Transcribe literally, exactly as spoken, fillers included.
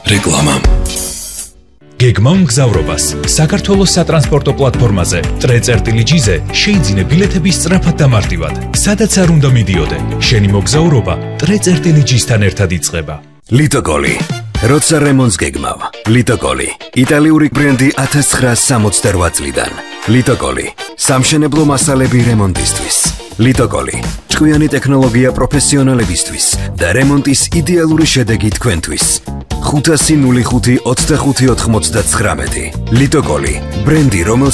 რეკლამა. გეგმავ მგზავრობას საქართველოს სატრანსპორტო პლატფორმაზე ტრე-წერტილი-ჯიზე შეიძინე ბილეთების სწრაფად და მარტივად. სადაც არ უნდა მიდიოდე, შენი მოგზაურობა ტრე-წერტილი-ჯისთან ერთად იწყება. ლიტოკოლი. როცა რემონტს გეგმავ. ლიტოკოლი. იტალიური ბრენდი ათას ცხრაასი სამოცდაოთხ წლიდან. ლიტოკოლი. სამშენებლო მასალები რემონტისთვის. ლიტოკოლი. ჭკვიანი ტექნოლოგია პროფესიონალებისთვის და რემონტის იდეალური შედეგი თქვენთვის. ხუთასი ნული ხუთი ოცდახუთი ოთხმოცდათვრამეტი. ლიტოკოლი. ბრენდი, რომელიც